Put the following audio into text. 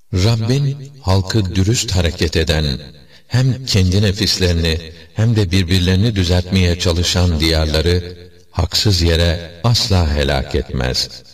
Rabbin halkı dürüst hareket eden, hem kendi nefislerini hem de birbirlerini düzeltmeye çalışan diyarları haksız yere asla helak etmez.